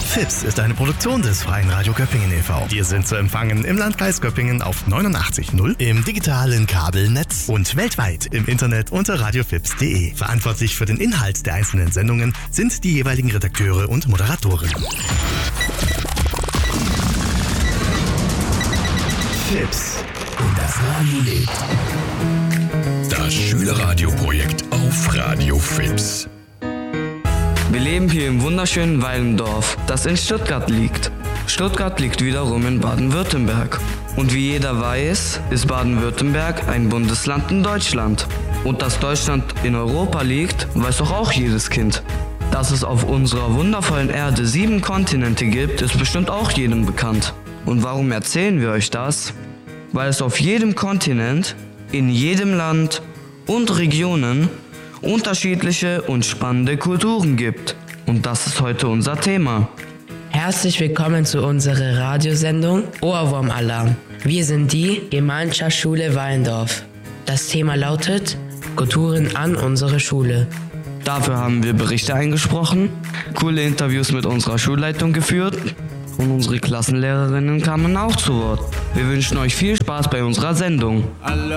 FIPS ist eine Produktion des Freien Radio Göppingen e.V. Wir sind zu empfangen im Landkreis Göppingen auf 89.0, im digitalen Kabelnetz und weltweit im Internet unter radiofips.de. Verantwortlich für den Inhalt der einzelnen Sendungen sind die jeweiligen Redakteure und Moderatoren. FIPS. Und das Radio lebt. Das Schülerradioprojekt auf Radio FIPS. Wir leben hier im wunderschönen Weilendorf, das in Stuttgart liegt. Stuttgart liegt wiederum in Baden-Württemberg. Und wie jeder weiß, ist Baden-Württemberg ein Bundesland in Deutschland. Und dass Deutschland in Europa liegt, weiß doch auch jedes Kind. Dass es auf unserer wundervollen Erde 7 Kontinente gibt, ist bestimmt auch jedem bekannt. Und warum erzählen wir euch das? Weil es auf jedem Kontinent, in jedem Land und Regionen unterschiedliche und spannende Kulturen gibt. Und das ist heute unser Thema. Herzlich willkommen zu unserer Radiosendung Ohrwurm-Alarm. Wir sind die Gemeinschaftsschule Weilendorf. Das Thema lautet Kulturen an unserer Schule. Dafür haben wir Berichte eingesprochen, coole Interviews mit unserer Schulleitung geführt und unsere Klassenlehrerinnen kamen auch zu Wort. Wir wünschen euch viel Spaß bei unserer Sendung.